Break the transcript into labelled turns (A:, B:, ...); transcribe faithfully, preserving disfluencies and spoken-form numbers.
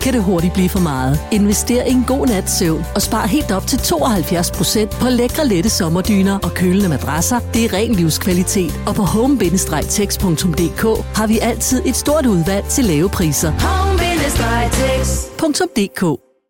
A: kan det hurtigt blive for meget. Invester i en god nats søvn og spar helt op til tooghalvfjerds procent på lækre lette sommerdyner og kølende madrasser. Det er ren livskvalitet. Og på home bindestreg tex punktum d k har vi altid et stort udvalg til lave priser. home bindestreg tex punktum d k